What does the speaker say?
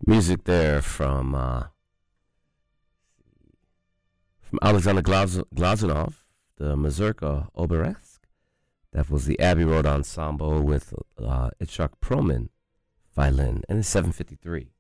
Music there from Alexander Glazunov, the Mazurka Oberesque. That was the Abbey Road Ensemble with Itzhak Perlman violin, and it's 7:53.